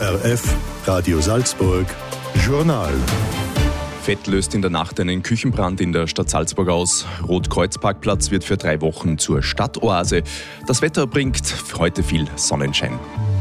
ORF, Radio Salzburg, Journal. Fett löst in der Nacht einen Küchenbrand in der Stadt Salzburg aus. Rotkreuz-Parkplatz wird für 3 Wochen zur Stadtoase. Das Wetter bringt heute viel Sonnenschein.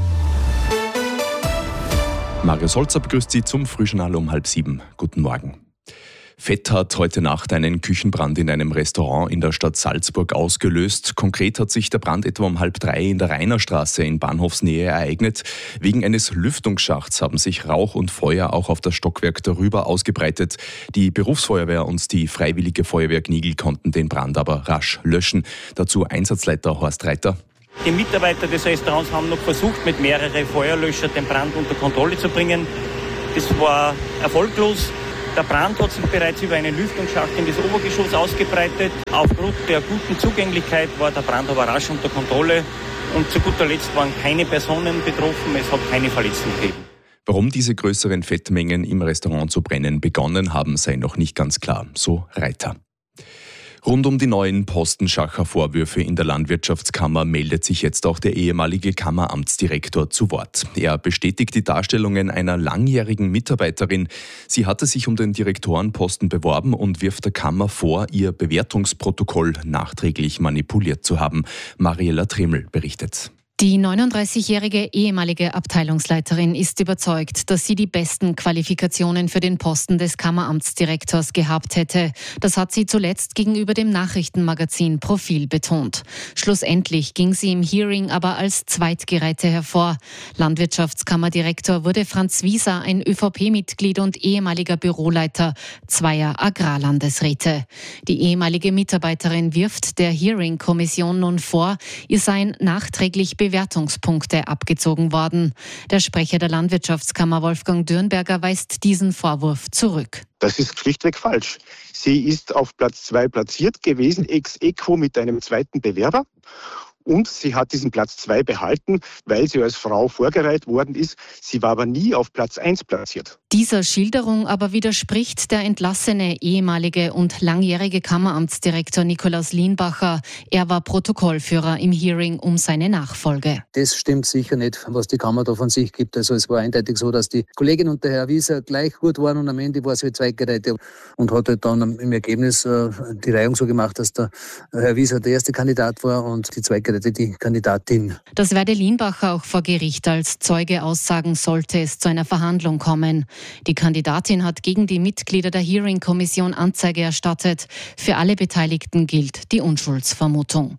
Mario Solzer begrüßt Sie zum Frühjournal um 6:30. Guten Morgen. Fett hat heute Nacht einen Küchenbrand in einem Restaurant in der Stadt Salzburg ausgelöst. Konkret hat sich der Brand etwa um 2:30 in der Rainerstraße in Bahnhofsnähe ereignet. Wegen eines Lüftungsschachts haben sich Rauch und Feuer auch auf das Stockwerk darüber ausgebreitet. Die Berufsfeuerwehr und die Freiwillige Feuerwehr Gnigl konnten den Brand aber rasch löschen. Dazu Einsatzleiter Horst Reiter. Die Mitarbeiter des Restaurants haben noch versucht, mit mehreren Feuerlöschern den Brand unter Kontrolle zu bringen. Das war erfolglos. Der Brand hat sich bereits über einen Lüftungsschacht in das Obergeschoss ausgebreitet. Aufgrund der guten Zugänglichkeit war der Brand aber rasch unter Kontrolle. Und zu guter Letzt waren keine Personen betroffen, es hat keine Verletzten gegeben. Warum diese größeren Fettmengen im Restaurant zu brennen begonnen haben, sei noch nicht ganz klar, so Reiter. Rund um die neuen Postenschacher-Vorwürfe in der Landwirtschaftskammer meldet sich jetzt auch der ehemalige Kammeramtsdirektor zu Wort. Er bestätigt die Darstellungen einer langjährigen Mitarbeiterin. Sie hatte sich um den Direktorenposten beworben und wirft der Kammer vor, ihr Bewertungsprotokoll nachträglich manipuliert zu haben. Mariella Treml berichtet. Die 39-jährige ehemalige Abteilungsleiterin ist überzeugt, dass sie die besten Qualifikationen für den Posten des Kammeramtsdirektors gehabt hätte. Das hat sie zuletzt gegenüber dem Nachrichtenmagazin Profil betont. Schlussendlich ging sie im Hearing aber als Zweitgereihte hervor. Landwirtschaftskammerdirektor wurde Franz Wieser, ein ÖVP-Mitglied und ehemaliger Büroleiter zweier Agrarlandesräte. Die ehemalige Mitarbeiterin wirft der Hearing-Kommission nun vor, ihr seien nachträglich Bewertungspunkte abgezogen worden. Der Sprecher der Landwirtschaftskammer Wolfgang Dürnberger weist diesen Vorwurf zurück. Das ist schlichtweg falsch. Sie ist auf Platz 2 platziert gewesen, ex aequo mit einem zweiten Bewerber. Und sie hat diesen Platz 2 behalten, weil sie als Frau vorgereiht worden ist. Sie war aber nie auf Platz 1 platziert. Dieser Schilderung aber widerspricht der entlassene ehemalige und langjährige Kammeramtsdirektor Nikolaus Lienbacher. Er war Protokollführer im Hearing um seine Nachfolge. Das stimmt sicher nicht, was die Kammer da von sich gibt. Also es war eindeutig so, dass die Kollegin und der Herr Wieser gleich gut waren und am Ende war sie halt Zweitgereihte und hat halt dann im Ergebnis die Reihung so gemacht, dass der Herr Wieser der erste Kandidat war und die Zweitgereihte die Kandidatin. Das werde Lienbacher auch vor Gericht als Zeuge aussagen, sollte es zu einer Verhandlung kommen. Die Kandidatin hat gegen die Mitglieder der Hearing-Kommission Anzeige erstattet. Für alle Beteiligten gilt die Unschuldsvermutung.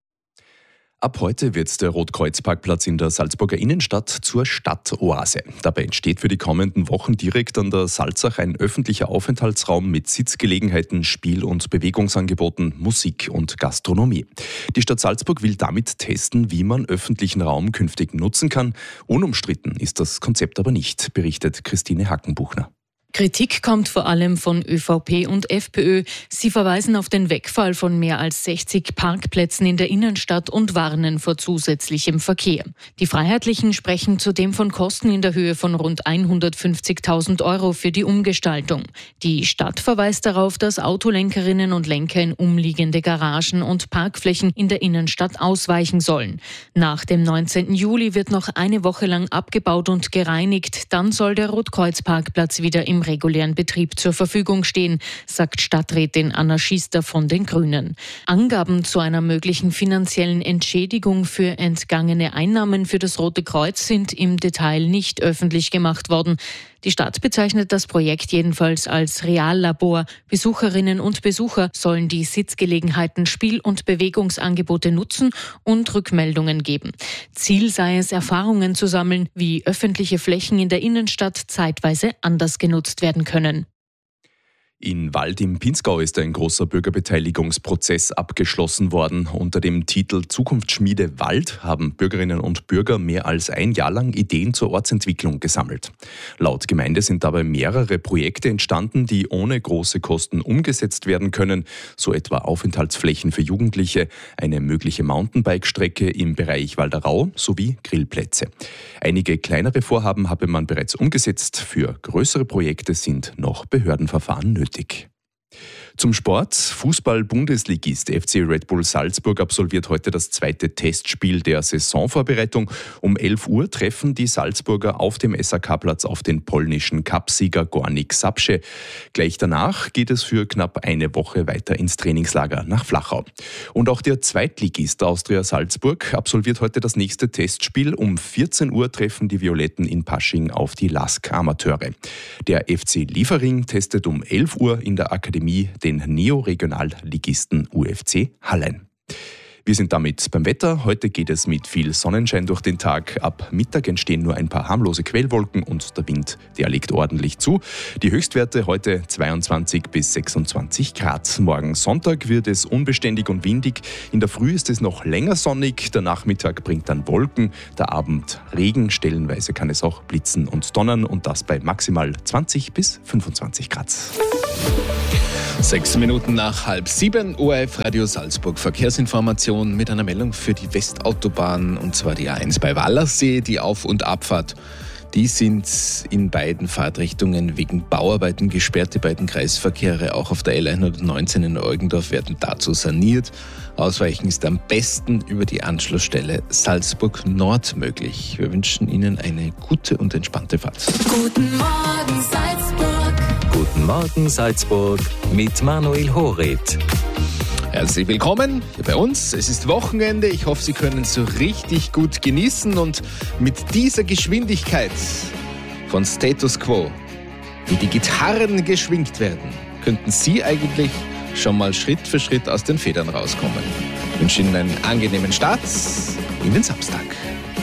Ab heute wird der Rotkreuz-Parkplatz in der Salzburger Innenstadt zur Stadtoase. Dabei entsteht für die kommenden Wochen direkt an der Salzach ein öffentlicher Aufenthaltsraum mit Sitzgelegenheiten, Spiel- und Bewegungsangeboten, Musik und Gastronomie. Die Stadt Salzburg will damit testen, wie man öffentlichen Raum künftig nutzen kann. Unumstritten ist das Konzept aber nicht, berichtet Christine Hackenbuchner. Kritik kommt vor allem von ÖVP und FPÖ. Sie verweisen auf den Wegfall von mehr als 60 Parkplätzen in der Innenstadt und warnen vor zusätzlichem Verkehr. Die Freiheitlichen sprechen zudem von Kosten in der Höhe von rund 150.000 € für die Umgestaltung. Die Stadt verweist darauf, dass Autolenkerinnen und Lenker in umliegende Garagen und Parkflächen in der Innenstadt ausweichen sollen. Nach dem 19. Juli wird noch eine Woche lang abgebaut und gereinigt. Dann soll der Rotkreuz-Parkplatz wieder im regulären Betrieb zur Verfügung stehen, sagt Stadträtin Anna Schiester von den Grünen. Angaben zu einer möglichen finanziellen Entschädigung für entgangene Einnahmen für das Rote Kreuz sind im Detail nicht öffentlich gemacht worden. Die Stadt bezeichnet das Projekt jedenfalls als Reallabor. Besucherinnen und Besucher sollen die Sitzgelegenheiten, Spiel- und Bewegungsangebote nutzen und Rückmeldungen geben. Ziel sei es, Erfahrungen zu sammeln, wie öffentliche Flächen in der Innenstadt zeitweise anders genutzt werden können. In Wald im Pinzgau ist ein großer Bürgerbeteiligungsprozess abgeschlossen worden. Unter dem Titel Zukunftsschmiede Wald haben Bürgerinnen und Bürger mehr als ein Jahr lang Ideen zur Ortsentwicklung gesammelt. Laut Gemeinde sind dabei mehrere Projekte entstanden, die ohne große Kosten umgesetzt werden können, so etwa Aufenthaltsflächen für Jugendliche, eine mögliche Mountainbike-Strecke im Bereich Walderau sowie Grillplätze. Einige kleinere Vorhaben habe man bereits umgesetzt. Für größere Projekte sind noch Behördenverfahren nötig. Zum Sport. Fußball-Bundesligist FC Red Bull Salzburg absolviert heute das zweite Testspiel der Saisonvorbereitung. Um 11 Uhr treffen die Salzburger auf dem SAK-Platz auf den polnischen Cupsieger Górnik Zabrze. Gleich danach geht es für knapp eine Woche weiter ins Trainingslager nach Flachau. Und auch der Zweitligist Austria Salzburg absolviert heute das nächste Testspiel. Um 14 Uhr treffen die Violetten in Pasching auf die LASK-Amateure. Der FC Liefering testet um 11 Uhr in der Akademie den Neo-Regionalligisten UFC Hallein. Wir sind damit beim Wetter. Heute geht es mit viel Sonnenschein durch den Tag. Ab Mittag entstehen nur ein paar harmlose Quellwolken und der Wind, der legt ordentlich zu. Die Höchstwerte heute 22 bis 26 Grad. Morgen Sonntag wird es unbeständig und windig. In der Früh ist es noch länger sonnig. Der Nachmittag bringt dann Wolken. Der Abend Regen. Stellenweise kann es auch blitzen und donnern und das bei maximal 20 bis 25 Grad. 6 Minuten nach 6:30, ORF Radio Salzburg Verkehrsinformation mit einer Meldung für die Westautobahn, und zwar die A1 bei Wallersee, die Auf- und Abfahrt. Die sind in beiden Fahrtrichtungen wegen Bauarbeiten gesperrt. Die beiden Kreisverkehre, auch auf der L119 in Eugendorf, werden dazu saniert. Ausweichen ist am besten über die Anschlussstelle Salzburg Nord möglich. Wir wünschen Ihnen eine gute und entspannte Fahrt. Guten Morgen Salzburg. Guten Morgen Salzburg mit Manuel Horet. Herzlich willkommen hier bei uns. Es ist Wochenende. Ich hoffe, Sie können es so richtig gut genießen. Und mit dieser Geschwindigkeit von Status Quo, wie die Gitarren geschwingt werden, könnten Sie eigentlich schon mal Schritt für Schritt aus den Federn rauskommen. Ich wünsche Ihnen einen angenehmen Start in den Samstag.